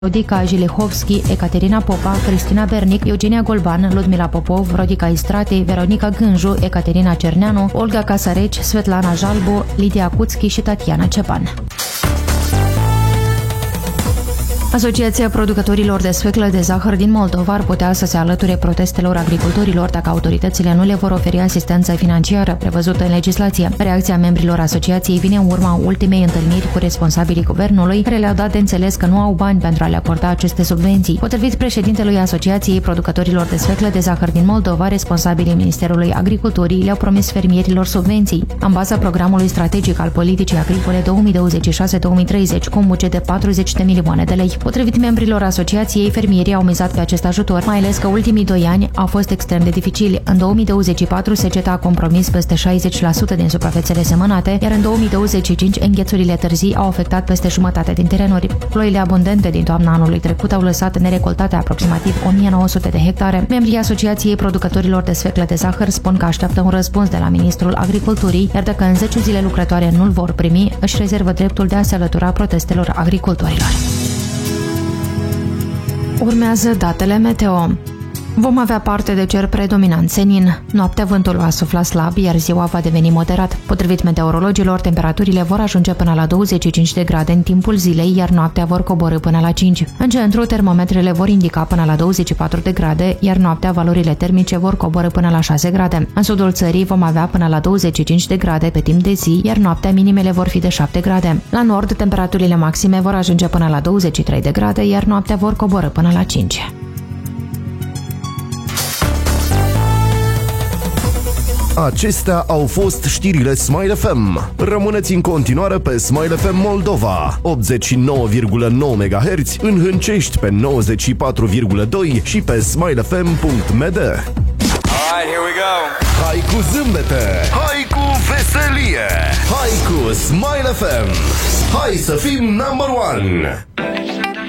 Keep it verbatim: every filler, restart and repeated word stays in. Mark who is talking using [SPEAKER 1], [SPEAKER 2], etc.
[SPEAKER 1] Rodica Jilihovski, Ecaterina Popa, Cristina Bernic, Eugenia Golban, Ludmila Popov, Rodica Istrati, Veronica Gânju, Ecaterina Cerneanu, Olga Casareci, Svetlana Jalbu, Lidia Cuțchi și Tatiana Cepan. Asociația producătorilor de sfeclă de zahăr din Moldova ar putea să se alăture protestelor agricultorilor dacă autoritățile nu le vor oferi asistență financiară prevăzută în legislație. Reacția membrilor asociației vine în urma ultimei întâlniri cu responsabilii guvernului, care le-au dat de înțeles că nu au bani pentru a le acorda aceste subvenții. Potrivit președintelui Asociației Producătorilor de Sfeclă de Zahăr din Moldova, responsabilii Ministerului Agriculturii le-au promis fermierilor subvenții. În baza programului strategic al politicii agricole două mii douăzeci și șase două mii treizeci, cu un buget de patruzeci de milioane de lei. Potrivit membrilor asociației, fermierii au mizat pe acest ajutor, mai ales că ultimii doi ani au fost extrem de dificili. În două mii douăzeci și patru, seceta a compromis peste șaizeci la sută din suprafețele semănate, iar în două mii douăzeci și cinci, înghețurile târzii au afectat peste jumătate din terenuri. Ploile abundente din toamna anului trecut au lăsat nerecoltate aproximativ o mie nouă sute de hectare. Membrii Asociației Producătorilor de Sfeclă de Zahăr spun că așteaptă un răspuns de la Ministrul Agriculturii, iar dacă în zece zile lucrătoare nu-l vor primi, își rezervă dreptul de a se alătura protestelor agricultorilor. Urmează datele meteo. Vom avea parte de cer predominant senin. Noaptea vântul va sufla slab, iar ziua va deveni moderat. Potrivit meteorologilor, temperaturile vor ajunge până la douăzeci și cinci de grade în timpul zilei, iar noaptea vor coborî până la cinci. În centru, termometrele vor indica până la douăzeci și patru de grade, iar noaptea valorile termice vor coborî până la șase grade. În sudul țării vom avea până la douăzeci și cinci de grade pe timp de zi, iar noaptea minimele vor fi de șapte grade. La nord, temperaturile maxime vor ajunge până la douăzeci și trei de grade, iar noaptea vor coborî până la cinci.
[SPEAKER 2] Acestea au fost știrile Smile F M. Rămâneți în continuare pe Smile F M Moldova, optzeci și nouă virgulă nouă megahertz, în Hâncești pe nouăzeci și patru virgulă doi și pe smile f m punct m d.
[SPEAKER 3] Alright, here we go.
[SPEAKER 2] Hai cu zâmbete, hai cu veselie, hai cu Smile F M. Hai să fim number one.